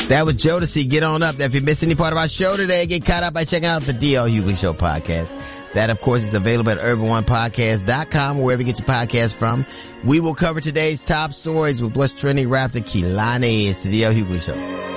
That was Jodeci. Get on up. If you missed any part of our show today, get caught up by checking out the D.L. Hughley Show podcast. That, of course, is available at urban1podcast.com, wherever you get your podcast from. We will cover today's top stories with what's trending right after Kehlani. It's the D.L. Hughley Show.